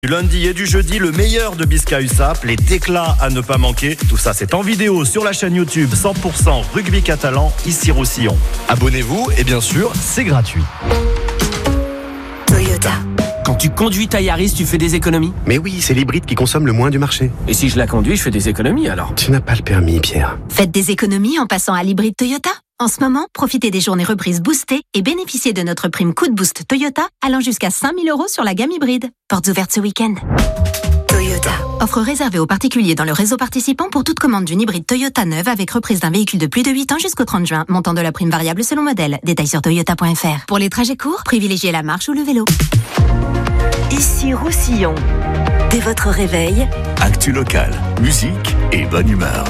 Du lundi et du jeudi, le meilleur de Bisca USAP, les déclats à ne pas manquer. Tout ça, c'est en vidéo sur la chaîne YouTube 100% Rugby Catalan, ici Roussillon. Abonnez-vous et bien sûr, c'est gratuit. Toyota. Quand tu conduis ta Yaris, tu fais des économies? Mais oui, c'est l'hybride qui consomme le moins du marché. Et si je la conduis, je fais des économies alors? Tu n'as pas le permis, Pierre. Faites des économies en passant à l'hybride Toyota. En ce moment, profitez des journées reprises boostées et bénéficiez de notre prime coup de boost Toyota allant jusqu'à 5 000 € sur la gamme hybride. Portes ouvertes ce week-end. Toyota. Offre réservée aux particuliers dans le réseau participant pour toute commande d'une hybride Toyota neuve avec reprise d'un véhicule de plus de 8 ans jusqu'au 30 juin. Montant de la prime variable selon modèle. Détails sur toyota.fr. Pour les trajets courts, privilégiez la marche ou le vélo. Ici Roussillon. Dès votre réveil, Actu locale, musique et bonne humeur.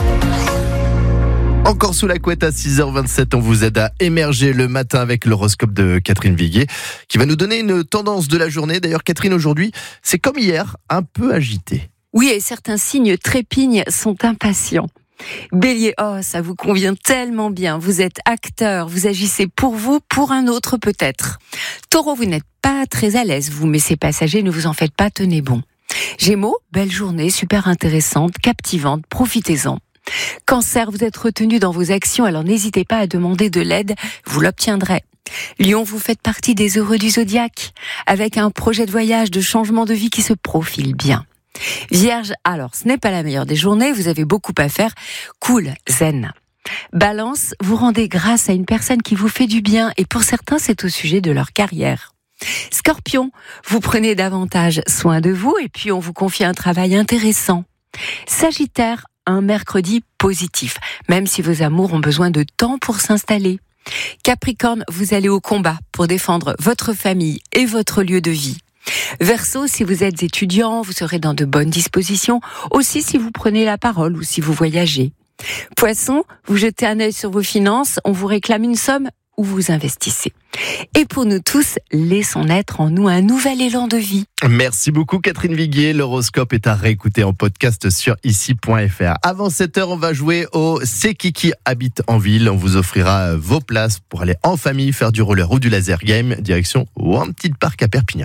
Encore sous la couette à 6h27, on vous aide à émerger le matin avec l'horoscope de Catherine Viguier qui va nous donner une tendance de la journée. D'ailleurs, Catherine, aujourd'hui, c'est comme hier, un peu agité. Oui, et certains signes trépignent sont impatients. Bélier, ça vous convient tellement bien. Vous êtes acteur, vous agissez pour vous, pour un autre peut-être. Taureau, vous n'êtes pas très à l'aise, vous, mais ces passagers, ne vous en faites pas, tenez bon. Gémeaux, belle journée, super intéressante, captivante, profitez-en. Cancer, vous êtes retenu dans vos actions, alors n'hésitez pas à demander de l'aide, vous l'obtiendrez. Lion, vous faites partie des heureux du zodiaque, avec un projet de voyage, de changement de vie qui se profile bien. Vierge, alors ce n'est pas la meilleure des journées, vous avez beaucoup à faire, cool, zen. Balance, vous rendez grâce à une personne qui vous fait du bien, et pour certains c'est au sujet de leur carrière. Scorpion, vous prenez davantage soin de vous, et puis on vous confie un travail intéressant. Sagittaire, un mercredi positif, même si vos amours ont besoin de temps pour s'installer. Capricorne, vous allez au combat pour défendre votre famille et votre lieu de vie. Verseau, si vous êtes étudiant, vous serez dans de bonnes dispositions, aussi si vous prenez la parole ou si vous voyagez. Poisson, vous jetez un œil sur vos finances, on vous réclame une somme ou vous investissez. Et pour nous tous, laissons naître en nous un nouvel élan de vie. Merci beaucoup Catherine Viguier. L'horoscope est à réécouter en podcast sur ici.fr. Avant 7h, on va jouer au C'est qui habite en ville. On vous offrira vos places pour aller en famille faire du roller ou du laser game. Direction One Petit Parc à Perpignan.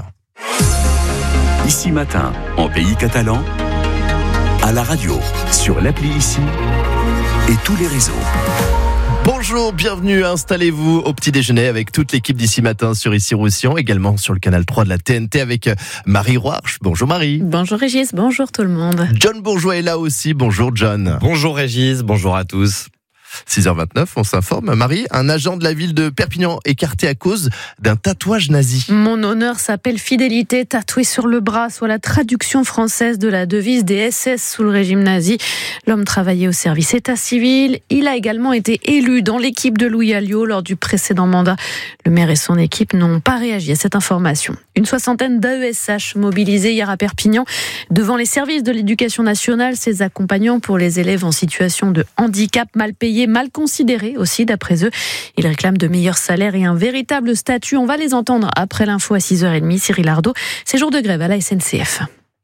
Ici matin, en pays catalan, à la radio, sur l'appli Ici et tous les réseaux. Bonjour, bienvenue, installez-vous au petit déjeuner avec toute l'équipe d'ici matin sur Ici Roussillon, également sur le canal 3 de la TNT avec Marie Roarch. Bonjour Marie. Bonjour Régis, bonjour tout le monde. John Bourgeois est là aussi, bonjour John. Bonjour Régis, bonjour à tous. 6h29, on s'informe. Marie, un agent de la ville de Perpignan écarté à cause d'un tatouage nazi. Mon honneur s'appelle fidélité, tatoué sur le bras, soit la traduction française de la devise des SS sous le régime nazi. L'homme travaillait au service état civil. Il a également été élu dans l'équipe de Louis Alliot lors du précédent mandat. Le maire et son équipe n'ont pas réagi à cette information. Une 60aine d'AESH mobilisés hier à Perpignan devant les services de l'éducation nationale, ces accompagnants pour les élèves en situation de handicap, mal payés, mal considérés aussi d'après eux. Ils réclament de meilleurs salaires et un véritable statut. On va les entendre après l'info à 6h30. Cyril Ardo, c'est jour de grève à la SNCF.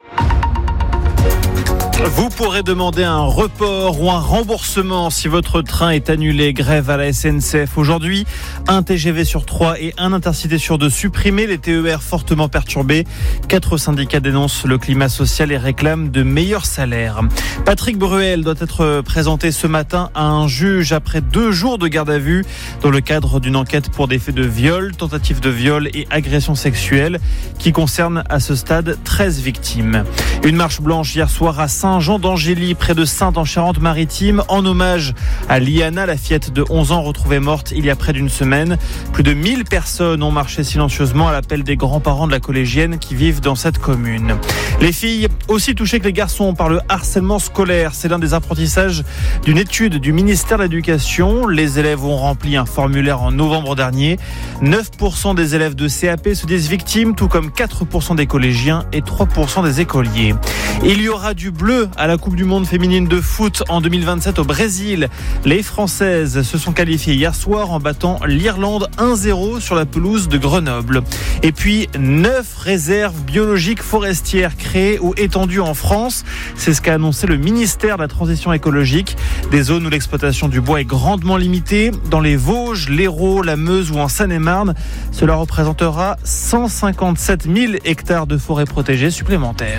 Vous pourrez demander un report ou un remboursement si votre train est annulé. Grève à la SNCF aujourd'hui. Un TGV sur 3 et un Intercité sur 2 supprimés. Les TER fortement perturbés. 4 syndicats dénoncent le climat social et réclament de meilleurs salaires. Patrick Bruel doit être présenté ce matin à un juge après 2 jours de garde à vue dans le cadre d'une enquête pour des faits de viol, tentative de viol et agression sexuelle qui concerne à ce stade 13 victimes. Une marche blanche hier soir à Saint-Jean d'Angély, près de Saintes en Charente-Maritime, en hommage à Liana, la fillette de 11 ans retrouvée morte il y a près d'une semaine. Plus de 1000 personnes ont marché silencieusement à l'appel des grands-parents de la collégienne qui vivent dans cette commune. Les filles aussi touchées que les garçons par le harcèlement scolaire. C'est l'un des apprentissages d'une étude du ministère de l'Éducation. Les élèves ont rempli un formulaire en novembre dernier. 9% des élèves de CAP se disent victimes, tout comme 4% des collégiens et 3% des écoliers. Il y aura du bleu à la Coupe du Monde féminine de foot en 2027 au Brésil. Les Françaises se sont qualifiées hier soir en battant l'Irlande 1-0 sur la pelouse de Grenoble. Et puis 9 réserves biologiques forestières créées ou étendues en France. C'est ce qu'a annoncé le ministère de la Transition écologique. Des zones où l'exploitation du bois est grandement limitée. Dans les Vosges, l'Hérault, la Meuse ou en Seine-et-Marne, cela représentera 157 000 hectares de forêts protégées supplémentaires.